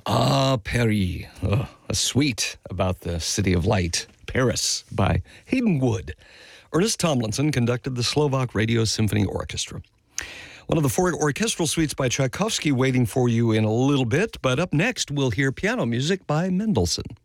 Ah, Paris, a suite about the city of light, Paris, by Hayden Wood. Ernest Tomlinson conducted the Slovak Radio Symphony Orchestra. One of the four orchestral suites by Tchaikovsky waiting for you in a little bit, but up next we'll hear piano music by Mendelssohn.